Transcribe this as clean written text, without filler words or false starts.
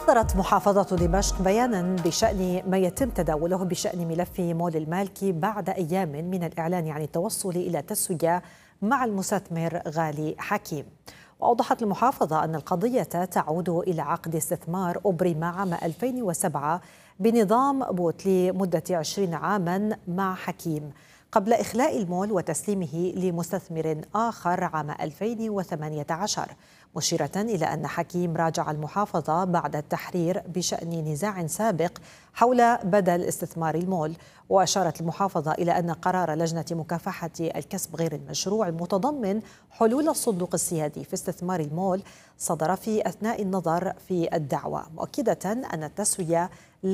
أصدرت محافظة دمشق بيانا بشأن ما يتم تداوله بشأن ملف مول المالكي بعد أيام من الإعلان عن التوصل إلى تسوية مع المستثمر غالي حكيم. وأوضحت المحافظة أن القضية تعود إلى عقد استثمار أبرم عام 2007 بنظام بوت لمدة 20 عاما مع حكيم قبل إخلاء المول وتسليمه لمستثمر آخر عام 2018، مشيرة إلى أن حكيم راجع المحافظة بعد التحرير بشأن نزاع سابق حول بدل استثمار المول. وأشارت المحافظة إلى أن قرار لجنة مكافحة الكسب غير المشروع المتضمن حلول الصندوق السيادي في استثمار المول صدر في أثناء النظر في الدعوى، مؤكدة أن التسوية